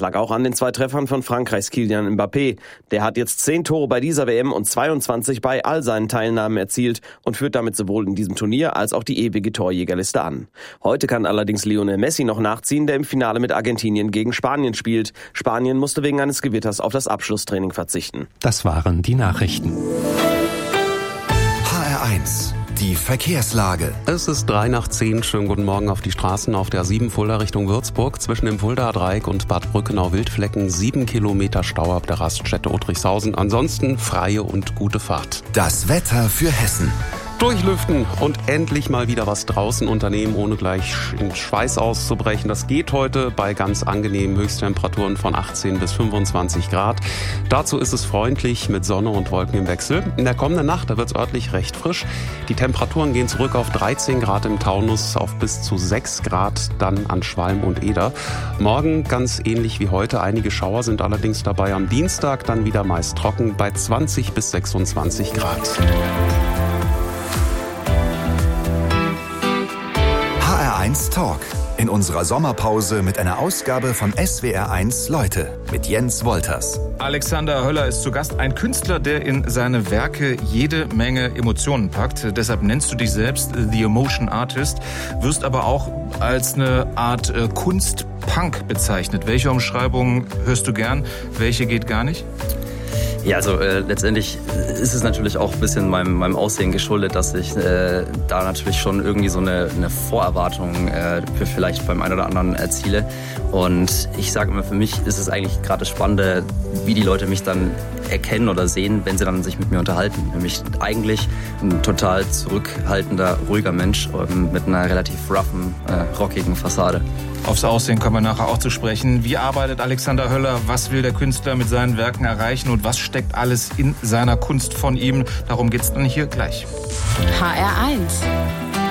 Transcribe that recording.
lag auch an den 2 Treffern von Frankreichs Kylian Mbappé. Der hat jetzt 10 Tore bei dieser WM und 22 bei all seinen Teilnahmen erzielt und führt damit sowohl in diesem Turnier als auch die ewige Torjägerliste an. Heute kann allerdings Lionel Messi noch nachziehen, der im Finale mit Argentinien gegen Spanien spielt. Spanien musste wegen eines Gewitters auf das Abschlusstraining verzichten. Das waren die Nachrichten. HR1, die Verkehrslage. Es ist 9:03. Schönen guten Morgen auf die Straßen. Auf der A7 Fulda Richtung Würzburg zwischen dem Fuldaer Dreieck und Bad Brückenau-Wildflecken 7 Kilometer Stau ab der Raststätte Otrichshausen. Ansonsten freie und gute Fahrt. Das Wetter für Hessen. Durchlüften und endlich mal wieder was draußen unternehmen, ohne gleich in Schweiß auszubrechen. Das geht heute bei ganz angenehmen Höchsttemperaturen von 18 bis 25 Grad. Dazu ist es freundlich mit Sonne und Wolken im Wechsel. In der kommenden Nacht, da wird es örtlich recht frisch. Die Temperaturen gehen zurück auf 13 Grad im Taunus, auf bis zu 6 Grad dann an Schwalm und Eder. Morgen ganz ähnlich wie heute. Einige Schauer sind allerdings dabei. Am Dienstag dann wieder meist trocken bei 20 bis 26 Grad. HR1 Talk. In unserer Sommerpause mit einer Ausgabe von SWR1 Leute mit Jens Wolters. Alexander Höller ist zu Gast, ein Künstler, der in seine Werke jede Menge Emotionen packt. Deshalb nennst du dich selbst The Emotion Artist, wirst aber auch als eine Art Kunstpunk bezeichnet. Welche Umschreibung hörst du gern? Welche geht gar nicht? Ja, also letztendlich ist es natürlich auch ein bisschen meinem Aussehen geschuldet, dass ich da natürlich schon irgendwie so eine Vorerwartung für vielleicht beim einen oder anderen erziele. Und ich sage immer, für mich ist es eigentlich gerade das Spannende, wie die Leute mich dann erkennen oder sehen, wenn sie dann sich mit mir unterhalten. Nämlich eigentlich ein total zurückhaltender, ruhiger Mensch mit einer relativ roughen, rockigen Fassade. Aufs Aussehen kommen wir nachher auch zu sprechen. Wie arbeitet Alexander Höller? Was will der Künstler mit seinen Werken erreichen? Und was steckt alles in seiner Kunst von ihm? Darum geht's dann hier gleich. HR1